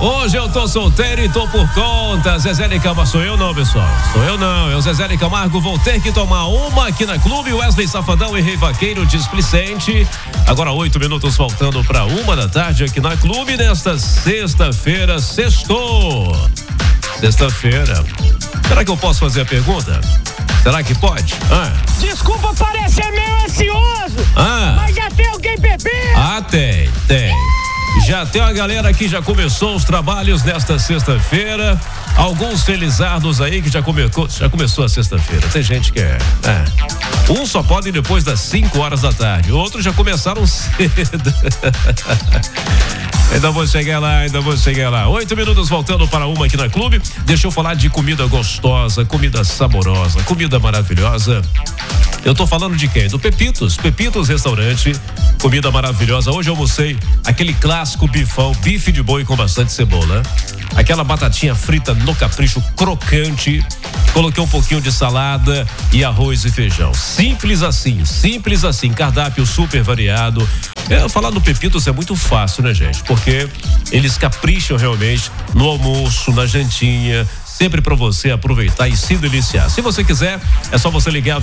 Hoje eu tô solteiro e tô por conta. Zezé de Camargo, sou eu não, pessoal. Sou eu não, é o Zezé de Camargo. Vou ter que tomar uma aqui na Clube. Wesley Safadão e Rei Vaqueiro displicente. Agora 8 minutos faltando pra 1h aqui na Clube. Nesta sexta-feira, sextou. Sexta-feira. Será que eu posso fazer a pergunta? Será que pode? Desculpa parecer meio ansioso. Mas já tem alguém bebendo? Tem. Já tem uma galera que já começou os trabalhos nesta sexta-feira. Alguns felizardos aí que já começou a sexta-feira. Tem gente que uns só podem depois das 5h, outros já começaram cedo. Ainda vou chegar lá. 8 minutos voltando para 1 aqui na Clube. Deixa eu falar de comida gostosa, comida saborosa, comida maravilhosa. Eu tô falando de quem? Do Pepitos Restaurante, comida maravilhosa. Hoje eu almocei aquele clássico bifão, bife de boi com bastante cebola, aquela batatinha frita no capricho, crocante. Coloquei um pouquinho de salada e arroz e feijão. Simples assim. Cardápio super variado. Falar do Pepitos é muito fácil, né, gente? Porque eles capricham realmente no almoço, na jantinha, sempre para você aproveitar e se deliciar. Se você quiser, é só você ligar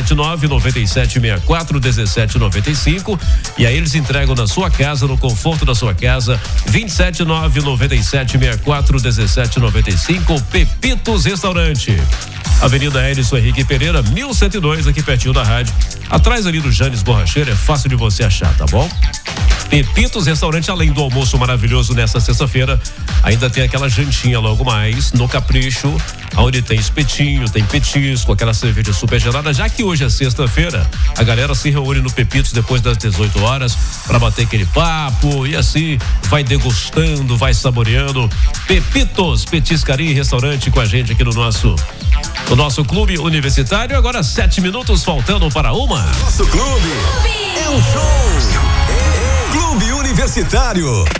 279-9764-1795 e aí eles entregam na sua casa, no conforto da sua casa. 279-9764-1795. Pepitos Restaurante, Avenida Edson Henrique Pereira, 1102, aqui pertinho da rádio, atrás ali do Janes Borracheiro. É fácil de você achar, tá bom? Pepitos Restaurante, além do almoço maravilhoso nessa sexta-feira, ainda tem aquela jantinha logo mais no capricho, onde tem espetinho, tem petisco, aquela cerveja super gelada. Já que hoje é sexta-feira, a galera se reúne no Pepitos depois das 18h para bater aquele papo e assim vai degustando, vai saboreando. Pepitos, petiscaria e restaurante com a gente aqui no nosso Clube Universitário. Agora 7 minutos faltando para 1. Nosso clube é um show. Clube Universitário.